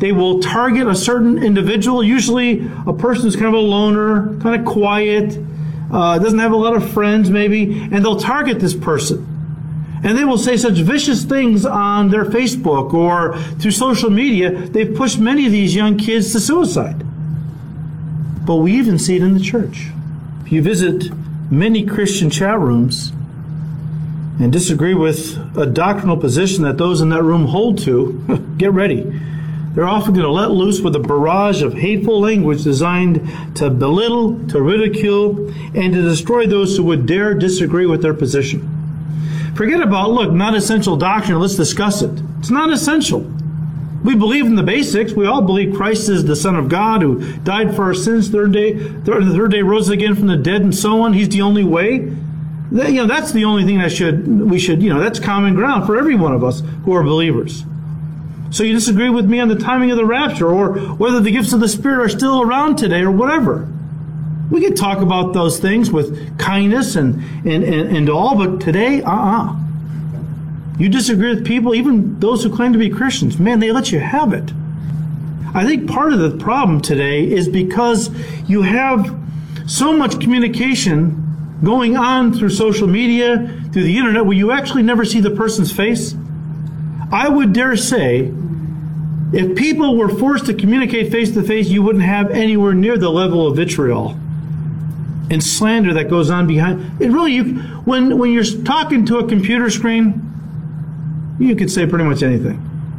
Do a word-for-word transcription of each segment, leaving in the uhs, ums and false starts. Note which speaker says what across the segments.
Speaker 1: they will target a certain individual, usually a person who's kind of a loner, kind of quiet, uh, doesn't have a lot of friends maybe, and they'll target this person. And they will say such vicious things on their Facebook or through social media. They've pushed many of these young kids to suicide. But we even see it in the church. If you visit many Christian chat rooms and disagree with a doctrinal position that those in that room hold to, get ready. They're often going to let loose with a barrage of hateful language designed to belittle, to ridicule, and to destroy those who would dare disagree with their position. Forget about, look, non-essential doctrine, let's discuss it. It's not essential. We believe in the basics. We all believe Christ is the Son of God who died for our sins, third day, third, the third day rose again from the dead, and so on. He's the only way. That, you know, that's the only thing that should we should, you know, that's common ground for every one of us who are believers. So you disagree with me on the timing of the rapture, or whether the gifts of the Spirit are still around today, or whatever. We can talk about those things with kindness and, and, and, and all, but today, uh-uh. You disagree with people, even those who claim to be Christians. Man, they let you have it. I think part of the problem today is because you have so much communication going on through social media, through the internet, where you actually never see the person's face. I would dare say, if people were forced to communicate face-to-face, you wouldn't have anywhere near the level of vitriol and slander that goes on behind it. Really, you, when when you're talking to a computer screen, you could say pretty much anything,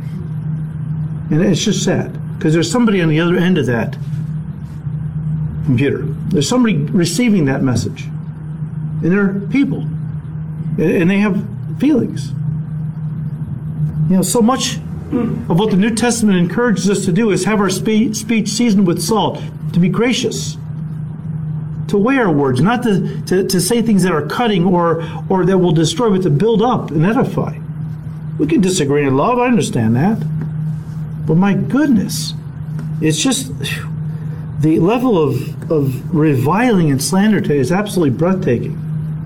Speaker 1: and it's just sad because there's somebody on the other end of that computer. There's somebody receiving that message, and they're people, and they have feelings. You know, so much of what the New Testament encourages us to do is have our spe- speech seasoned with salt, to be gracious, to weigh our words, not to, to, to say things that are cutting or, or that will destroy, but to build up and edify. We can disagree in love, I understand that. But my goodness, it's just, the level of, of reviling and slander today is absolutely breathtaking.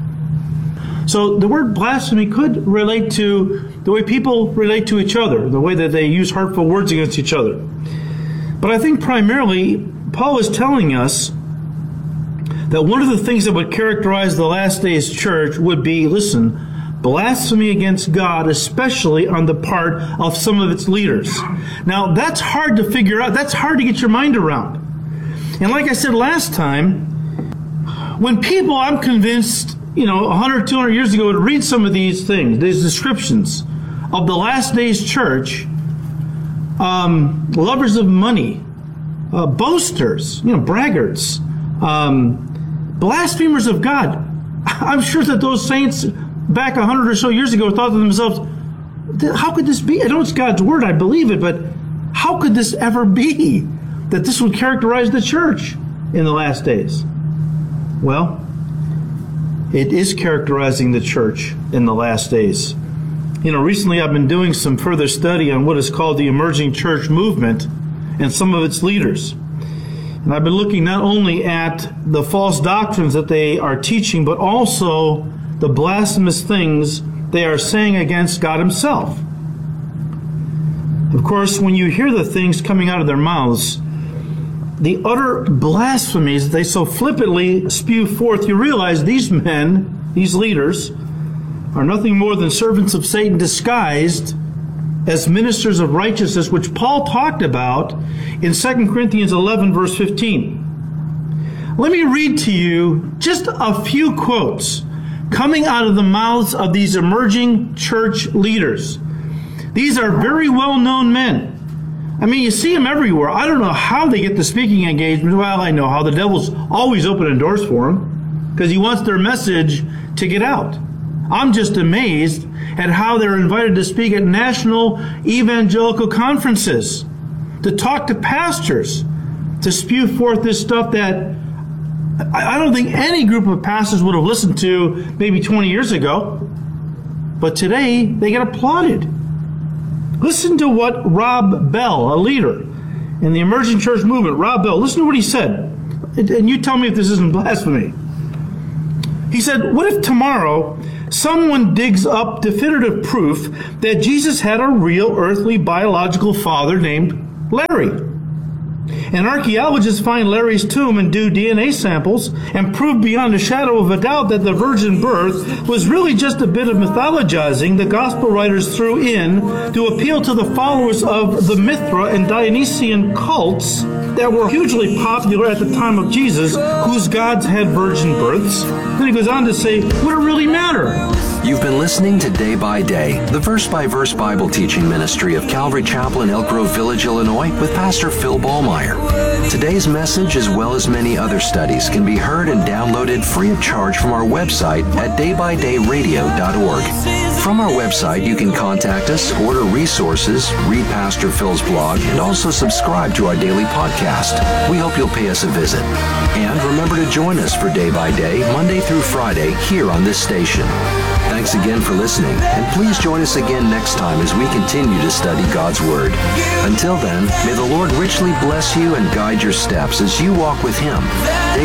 Speaker 1: So the word blasphemy could relate to the way people relate to each other, the way that they use hurtful words against each other. But I think primarily, Paul is telling us that one of the things that would characterize the last days church would be, listen, blasphemy against God, especially on the part of some of its leaders. Now, that's hard to figure out. That's hard to get your mind around. And like I said last time, when people, I'm convinced, you know, one hundred, two hundred years ago would read some of these things, these descriptions of the last days church, um, lovers of money, uh, boasters, you know, braggarts, um, blasphemers of God. I'm sure that those saints back a hundred or so years ago thought to themselves, how could this be? I know it's God's word, I believe it, but how could this ever be that this would characterize the church in the last days? Well, it is characterizing the church in the last days. You know, recently I've been doing some further study on what is called the emerging church movement and some of its leaders. And I've been looking not only at the false doctrines that they are teaching, but also the blasphemous things they are saying against God Himself. Of course, when you hear the things coming out of their mouths, the utter blasphemies that they so flippantly spew forth, you realize these men, these leaders, are nothing more than servants of Satan disguised as ministers of righteousness, which Paul talked about in Second Corinthians eleven, verse fifteen. Let me read to you just a few quotes coming out of the mouths of these emerging church leaders. These are very well-known men. I mean, you see them everywhere. I don't know how they get the speaking engagement. Well, I know how. The devil's always opening doors for them because he wants their message to get out. I'm just amazed at how they're invited to speak at national evangelical conferences, to talk to pastors, to spew forth this stuff that I don't think any group of pastors would have listened to maybe twenty years ago. But today, they get applauded. Listen to what Rob Bell, a leader in the emerging church movement, Rob Bell, listen to what he said. And you tell me if this isn't blasphemy. He said, what if tomorrow someone digs up definitive proof that Jesus had a real earthly biological father named Larry. And archaeologists find Larry's tomb and do D N A samples and prove beyond a shadow of a doubt that the virgin birth was really just a bit of mythologizing the gospel writers threw in to appeal to the followers of the Mithra and Dionysian cults that were hugely popular at the time of Jesus, whose gods had virgin births. Then he goes on to say, would it really matter?
Speaker 2: You've been listening to Day by Day, the verse-by-verse Bible teaching ministry of Calvary Chapel in Elk Grove Village, Illinois, with Pastor Phil Ballmeyer. Today's message, as well as many other studies, can be heard and downloaded free of charge from our website at day by day radio dot org. From our website, you can contact us, order resources, read Pastor Phil's blog, and also subscribe to our daily podcast. We hope you'll pay us a visit. And remember to join us for Day by Day, Monday through Friday, here on this station. Thanks again for listening, and please join us again next time as we continue to study God's Word. Until then, may the Lord richly bless you and guide your steps as you walk with Him. Day